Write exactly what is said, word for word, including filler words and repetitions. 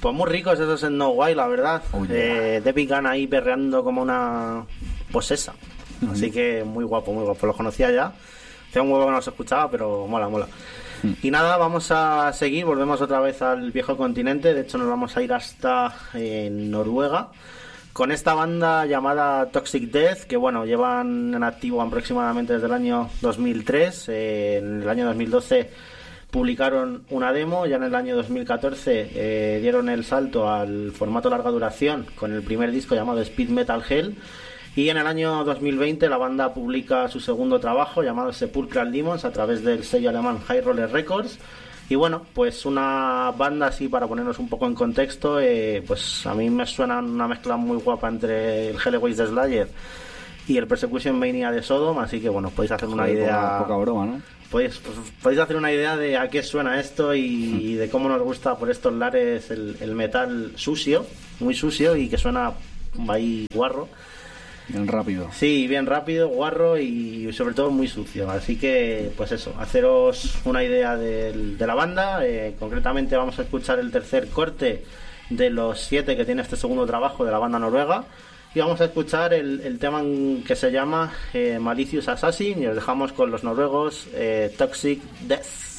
Pues muy ricos esos en No Way, la verdad. Oh, yeah. eh, David Gunn ahí perreando como una posesa. Uh-huh. Así que muy guapo, muy guapo. Los conocía ya. Hacía un huevo que no los escuchaba, pero mola, mola. Uh-huh. Y nada, vamos a seguir. Volvemos otra vez al viejo continente. De hecho, nos vamos a ir hasta eh, Noruega. Con esta banda llamada Toxic Death, que bueno, llevan en activo aproximadamente desde el año dos mil tres. Eh, en el año dos mil doce publicaron una demo, ya en el año dos mil catorce eh, dieron el salto al formato larga duración con el primer disco llamado Speed Metal Hell, y en el año dos mil veinte la banda publica su segundo trabajo llamado Sepulchral Demons a través del sello alemán High Roller Records. Y bueno, pues una banda así para ponernos un poco en contexto, eh, pues a mí me suena una mezcla muy guapa entre el Hellways de Slayer y el Persecution Mania de Sodom, así que bueno, podéis hacer una Joder, idea. Poca, poca broma, ¿no? Podéis, pues, podéis hacer una idea de a qué suena esto y, mm. y de cómo nos gusta por estos lares el, el metal sucio, muy sucio y que suena ahí guarro. Bien rápido. Sí, bien rápido, guarro y sobre todo muy sucio. Así que, pues eso, haceros una idea de, de la banda. Eh, concretamente vamos a escuchar el tercer corte de los siete que tiene este segundo trabajo de la banda noruega. Y vamos a escuchar el, el tema que se llama eh, Malicious Assassin, y os dejamos con los noruegos eh, Toxic Death.